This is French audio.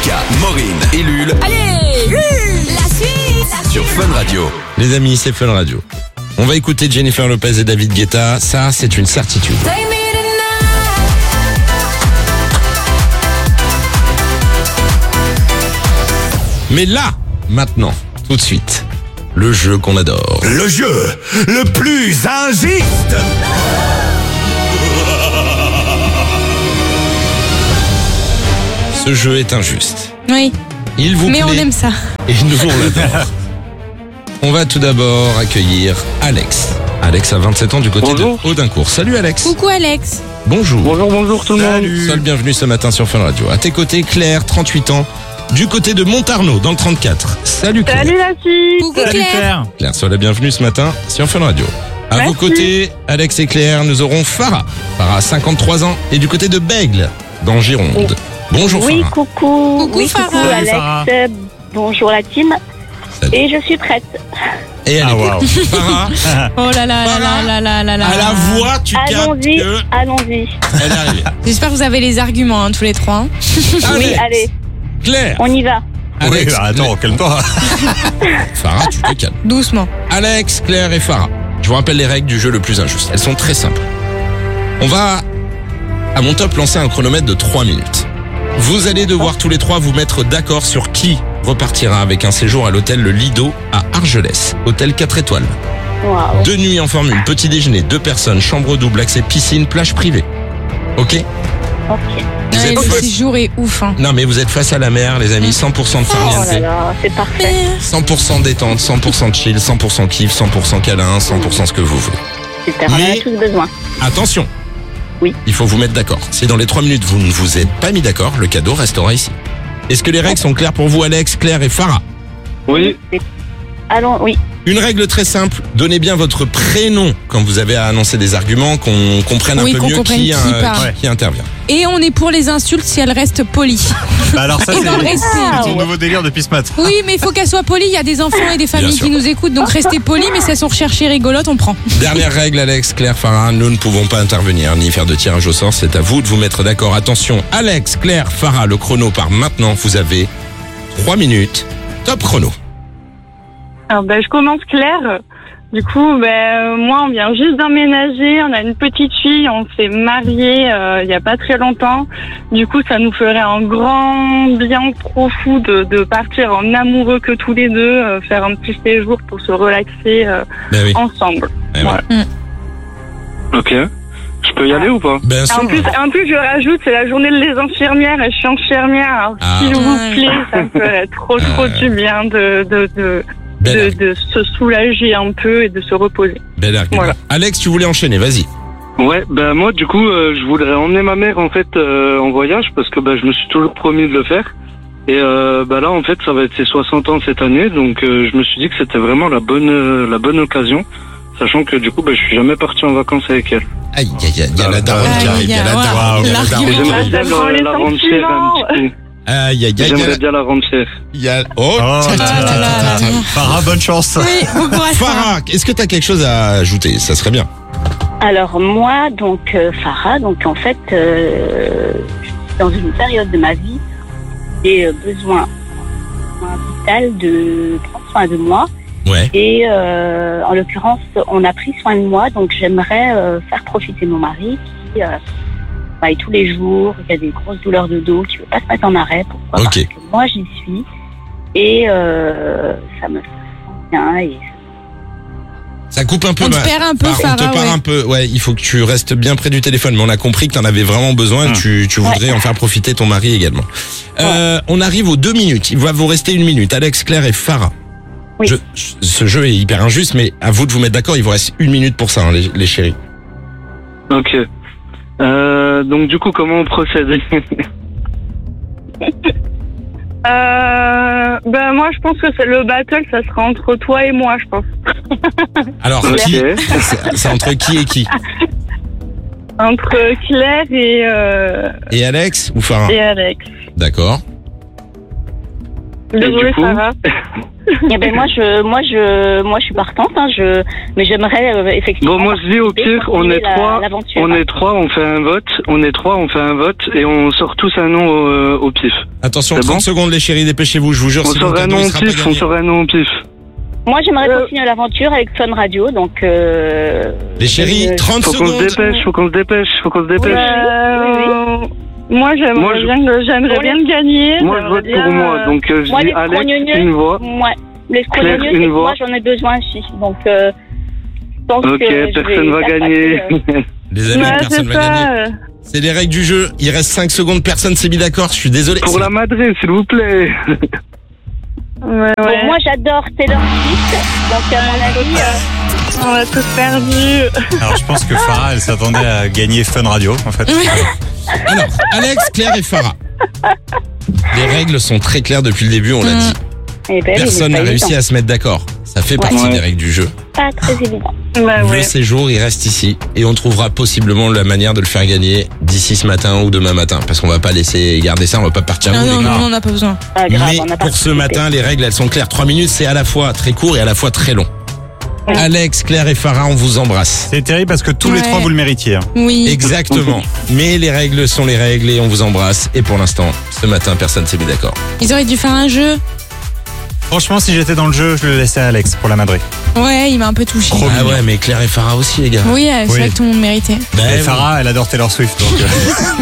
Lucas, Maureen et Lul. Allez, la suite Sur Fun Radio. Les amis, c'est Fun Radio. On va écouter Jennifer Lopez et David Guetta. Ça, c'est une certitude. Mais là, maintenant, tout de suite, le jeu qu'on adore. Le jeu le plus injuste. Ce jeu est injuste. Oui, Il vous mais plaît on aime ça. et nous on l'adore. On va tout d'abord accueillir Alex. Alex a 27 ans du côté Bonjour. de Audincourt. Salut Alex. Coucou Alex. Bonjour. Bonjour tout le monde. Sois le bienvenu ce matin sur Fun Radio. À tes côtés, Claire, 38 ans, du côté de Montarnot, dans le 34. Salut Claire. Salut la fille. Coucou Claire. Claire, sois la bienvenue ce matin sur Fun Radio. À Merci. vos côtés, Alex et Claire, nous aurons Farah. Farah, 53 ans, et du côté de Bègle, dans Gironde. Bonjour Oui, Farah. coucou. Coucou, Oui, Farah. coucou Salut, Alex. Farah. Bonjour la team. Salut. Et je suis prête. Et elle est Farah, Oh là là là là là là là là. à la voix, tu captes Allons-y, que allons-y. elle est arrivée. J'espère que vous avez les arguments tous les trois. Oui, Alex, allez, Claire, on y va. Alex, attends, calme-toi. Farah, tu te calmes. Doucement. Alex, Claire et Farah. Je vous rappelle les règles du jeu le plus injuste. Elles sont très simples. On va, à mon top, lancer un chronomètre de 3 minutes. Vous allez devoir tous les trois vous mettre d'accord sur qui repartira avec un séjour à l'hôtel Le Lido à Argelès. Hôtel 4 étoiles. Waouh. 2 nuits en formule, petit déjeuner, 2 personnes, chambre double, accès piscine, plage privée. Ok? Ok. Vous Ouais, êtes le face- séjour est ouf. Hein. Non mais vous êtes face à la mer les amis, 100% de Oh là farniente, là, c'est parfait. 100% détente, 100% chill, 100% kiff, 100% câlin, 100% ce que vous voulez. Super, on en Mais- a tous besoin. Attention. Oui. Il faut vous mettre d'accord. Si dans les 3 minutes vous ne vous êtes pas mis d'accord, le cadeau restera ici. Est-ce que les règles sont claires pour vous Alex, Claire et Farah? Oui. Allons, oui. Une règle très simple, donnez bien votre prénom quand vous avez à annoncer des arguments, qu'on comprenne Oui, un peu qu'on mieux comprenne qui parle. qui intervient. Et on est pour les insultes si elles restent polies. Bah alors ça Et dans le respect. c'est ton nouveau délire depuis ce matin. Oui, mais il faut qu'elles soient polies. Il y a des enfants et des familles sûr. qui nous écoutent, donc restez polis, mais si elles sont recherchées et rigolotes, on prend. Dernière règle Alex, Claire, Farah, nous ne pouvons pas intervenir ni faire de tirage au sort, c'est à vous de vous mettre d'accord. Attention, Alex, Claire, Farah, le chrono part maintenant, vous avez 3 minutes, top chrono. Alors je commence Claire. Du coup, moi on vient juste d'emménager, on a une petite fille, on s'est mariés il y a pas très longtemps. Du coup, ça nous ferait un grand bien trop fou de partir en amoureux que tous les deux, faire un petit séjour pour se relaxer Ben oui. ensemble. Eh oui. Voilà. Ok. Je peux y aller ou pas? Bien sûr. En plus, je rajoute, c'est la journée des infirmières et je suis infirmière. Alors, Ah. s'il vous Ouais. plaît, ça me ferait trop du bien de se soulager un peu et de se reposer. Bel argument. Voilà. Alex, tu voulais enchaîner, vas-y. Ouais, bah moi du coup je voudrais emmener ma mère en fait en voyage parce que je me suis toujours promis de le faire. Et là en fait ça va être ses 60 ans cette année, donc je me suis dit que c'était vraiment la bonne occasion, sachant que du coup je suis jamais parti en vacances avec elle. Aïe, aïe, aïe, il y a la daronne qui Aïe, arrive, il y a la waouh, daronne, il y a la l'argument. daronne. J'aimerais bien ça prend les la rendre fière un petit peu. Aïe, aïe, aïe, J'aimerais bien la rendre fière. il y a... Oh, là là. Farah, bonne chance. Oui, bon courage. Farah, est-ce que tu as quelque chose à ajouter? Ça serait bien. Alors moi, donc Farah, donc en fait, je suis dans une période de ma vie où j'ai besoin vital de prendre soin de moi. Ouais. Et en l'occurrence, on a pris soin de moi, donc j'aimerais faire profiter mon mari qui travaille tous les jours, il y a des grosses douleurs de dos, qui ne veut pas se mettre en arrêt. Pourquoi? Ok. Parce que moi, j'y suis et ça me fait bien. Et Ça coupe un peu. On te perd un peu, on te Farah, perd ouais. un peu. Ouais, il faut que tu restes bien près du téléphone. Mais on a compris que tu en avais vraiment besoin et que tu voudrais en faire profiter ton mari également. On arrive aux 2 minutes. Il va vous rester 1 minute. Alex, Claire et Farah. Oui. Ce jeu est hyper injuste, mais à vous de vous mettre d'accord. Il vous reste 1 minute pour ça, hein, les chéris. Ok. Donc du coup comment on procède? Moi, je pense que le battle, ça sera entre toi et moi, je pense. Alors, Ok. c'est entre qui et qui? Entre Claire Et Alex ou Farah? et Alex. D'accord. Désolée, du coup, Sarah. Eh ben moi je suis partante, hein, mais j'aimerais effectivement. Bon, moi je dis au pire, on est trois, on fait un vote, et on sort tous un nom au pif. Attention, C'est 30 bon secondes les chéris, dépêchez-vous, je vous jure. On sinon sort le un cadeau, nom il au sera pas pif, on gagné. sort un nom au pif. Moi j'aimerais continuer l'aventure avec Fun Radio, donc. Les chéris, 30 Faut qu'on se secondes. dépêche. Moi, j'aimerais bien gagner. Moi, je vote pour moi, donc je Moi, dis les Alex, scrogneux, une voix. Ouais, les Claire, scrogneux, une c'est que voix. moi j'en ai besoin aussi, donc. Je pense Ok, que personne va gagner. Les amis, personne va gagner. C'est les règles du jeu. Il reste 5 secondes, personne s'est mis d'accord. Je suis désolé. Pour la Madrid, s'il vous plaît. Ouais. Bon, moi j'adore Taylor Swift, donc à mon avis. On a tous perdu. Alors je pense que Farah, elle s'attendait à gagner Fun Radio, en fait. Alors, Alex, Claire et Farah. Les règles sont très claires depuis le début, on l'a dit. Eh ben, Personne n'a réussi à se mettre d'accord. Ça fait partie Ouais. des règles du jeu. Pas très évident. Bah Le ouais. séjour, il reste ici. Et on trouvera possiblement la manière de le faire gagner d'ici ce matin ou demain matin. Parce qu'on va pas laisser garder ça, on va pas partir Non, nous, les non, gars. non, on n'a pas besoin. Pas grave, Mais on a pour ce participé. matin, les règles, elles sont claires. 3 minutes, c'est à la fois très court et à la fois très long. Alex, Claire et Farah, on vous embrasse. C'est terrible parce que tous les Ouais. trois, vous le méritiez. hein. Oui. Exactement. Mais les règles sont les règles et on vous embrasse. Et pour l'instant, ce matin, personne s'est mis d'accord. Ils auraient dû faire un jeu. Franchement, si j'étais dans le jeu, je le laissais à Alex pour la Madrid. Ouais, il m'a un peu touché. Ah ouais, mais Claire et Farah aussi, les gars. Oui, c'est Oui. vrai que tout le monde méritait. Ben Et oui. Farah, elle adore Taylor Swift. Donc,